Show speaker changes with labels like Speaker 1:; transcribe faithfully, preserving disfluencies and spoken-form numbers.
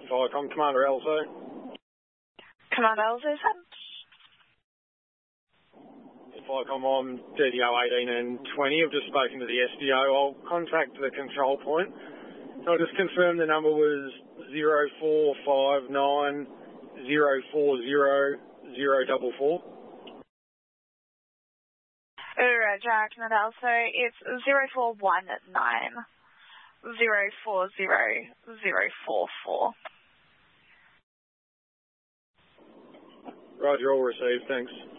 Speaker 1: Viacom, Commander Elzo.
Speaker 2: Commander Elzo, sir.
Speaker 1: Viacom, I'm D D O eighteen and twenty. I've just spoken to the S D O. I'll contact the control point. So I'll just confirm the number was zero four five nine zero four zero zero four four.
Speaker 2: Roger, Commander Elzo. It's zero four one nine zero four zero zero four four.
Speaker 1: Roger, all received. Thanks.